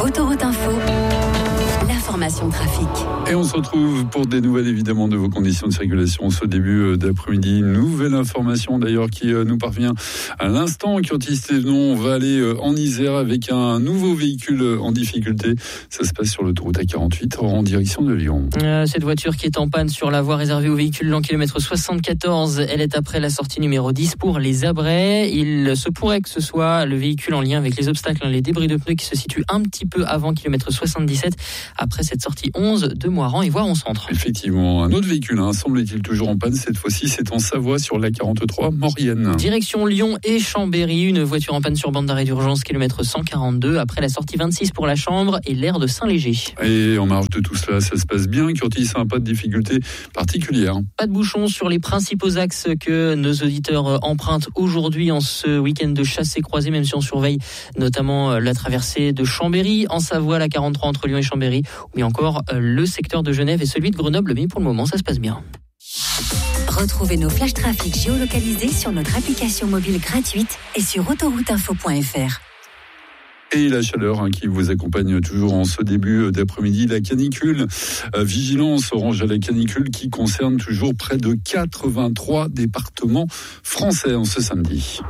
Autoroute Info, l'information trafic. Et on se retrouve pour des nouvelles évidemment de vos conditions de circulation ce début d'après-midi. Nouvelle information d'ailleurs qui nous parvient à l'instant. Curtis Thévenon, on va aller en Isère avec un nouveau véhicule en difficulté. Ça se passe sur l'autoroute A48 en direction de Lyon. Cette voiture qui est en panne sur la voie réservée aux véhicules lents kilomètre 74, elle est après la sortie numéro 10 pour les Abrais. Il se pourrait que ce soit le véhicule en lien avec les obstacles, les débris de pneus qui se situent un petit peu avant kilomètre 77, après cette sortie 11 de Moiran et Voiron Centre. Effectivement, un autre véhicule, semble-t-il toujours en panne. Cette fois-ci, c'est en Savoie sur l'A43 Maurienne. Direction Lyon et Chambéry, une voiture en panne sur bande d'arrêt d'urgence kilomètre 142 après la sortie 26 pour la Chambre et l'aire de Saint-Léger. Et en marge de tout cela, ça se passe bien. Curtis, pas de difficultés particulières. Pas de bouchons sur les principaux axes que nos auditeurs empruntent aujourd'hui en ce week-end de chasse et croisée, même si on surveille notamment la traversée de Chambéry en Savoie, la 43 entre Lyon et Chambéry, mais encore le secteur de Genève et celui de Grenoble, mais pour le moment ça se passe bien. Retrouvez nos flash trafic géolocalisés sur notre application mobile gratuite et sur autorouteinfo.fr. Et la chaleur qui vous accompagne toujours en ce début d'après-midi. La canicule, vigilance orange à la canicule qui concerne toujours près de 83 départements français en ce samedi.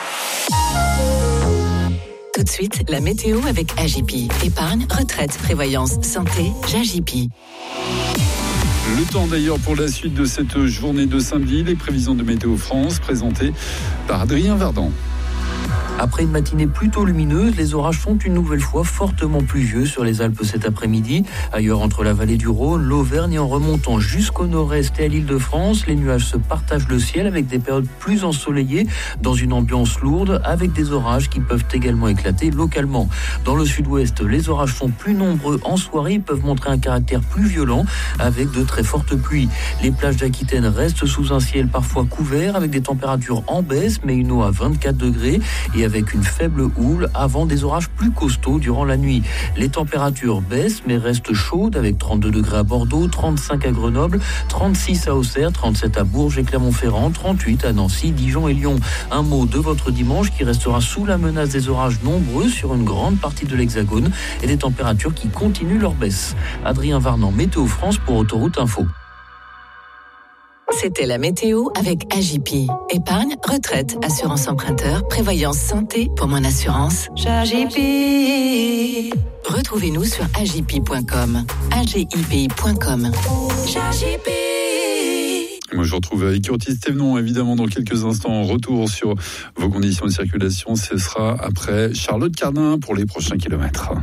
Tout de suite, la météo avec AJP. Épargne, retraite, prévoyance, santé, j'AJP. Le temps d'ailleurs pour la suite de cette journée de samedi, les prévisions de Météo France présentées par Adrien Verdon. Après une matinée plutôt lumineuse, les orages sont une nouvelle fois fortement pluvieux sur les Alpes cet après-midi. Ailleurs, entre la vallée du Rhône, l'Auvergne et en remontant jusqu'au nord-est et à l'Île-de-France, les nuages se partagent le ciel avec des périodes plus ensoleillées dans une ambiance lourde avec des orages qui peuvent également éclater localement. Dans le sud-ouest, les orages sont plus nombreux en soirée, ils peuvent montrer un caractère plus violent avec de très fortes pluies. Les plages d'Aquitaine restent sous un ciel parfois couvert avec des températures en baisse, mais une eau à 24 degrés et avec une faible houle avant des orages plus costauds durant la nuit. Les températures baissent mais restent chaudes avec 32 degrés à Bordeaux, 35 à Grenoble, 36 à Auxerre, 37 à Bourges et Clermont-Ferrand, 38 à Nancy, Dijon et Lyon. Un mot de votre dimanche qui restera sous la menace des orages nombreux sur une grande partie de l'Hexagone et des températures qui continuent leur baisse. Adrien Varnan, Météo France pour Autoroute Info. C'était la météo avec AJP. Épargne, retraite, assurance emprunteur, prévoyance santé. Pour mon assurance, AJP. Retrouvez-nous sur ajp.com. agipi.com. AJP. Moi, je vous retrouve avec Curtis Thévenon, évidemment, dans quelques instants. Retour sur vos conditions de circulation. Ce sera après Charlotte Cardin pour les prochains kilomètres.